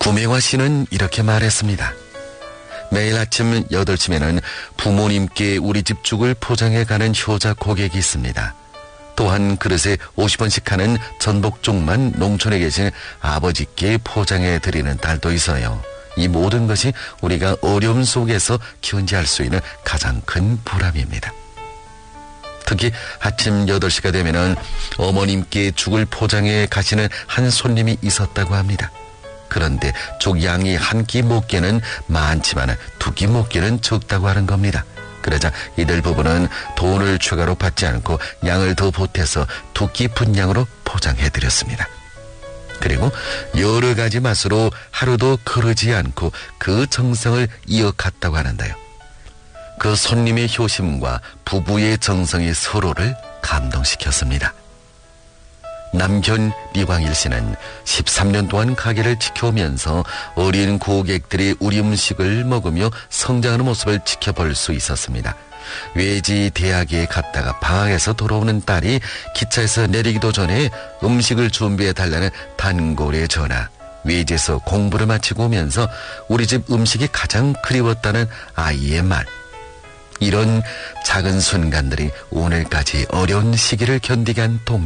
구명화 씨는 이렇게 말했습니다. 매일 아침 8시면은 부모님께 우리 집 죽을 포장해가는 효자 고객이 있습니다. 또한 그릇에 50원씩 하는 전복죽만 농촌에 계신 아버지께 포장해드리는 딸도 있어요. 이 모든 것이 우리가 어려움 속에서 견디할 수 있는 가장 큰 보람입니다. 특히 아침 8시가 되면은 어머님께 죽을 포장해 가시는 한 손님이 있었다고 합니다. 그런데 죽 양이 한 끼 먹기는 많지만 두 끼 먹기는 적다고 하는 겁니다. 그러자 이들 부부는 돈을 추가로 받지 않고 양을 더 보태서 두 끼 분량으로 포장해드렸습니다. 그리고 여러 가지 맛으로 하루도 거르지 않고 그 정성을 이어갔다고 하는데요. 그 손님의 효심과 부부의 정성이 서로를 감동시켰습니다. 남편 리광일 씨는 13년 동안 가게를 지켜오면서 어린 고객들이 우리 음식을 먹으며 성장하는 모습을 지켜볼 수 있었습니다. 외지 대학에 갔다가 방학에서 돌아오는 딸이 기차에서 내리기도 전에 음식을 준비해달라는 단골의 전화, 외지에서 공부를 마치고 오면서 우리 집 음식이 가장 그리웠다는 아이의 말, 이런 작은 순간들이 오늘까지 어려운 시기를 견디게 한 동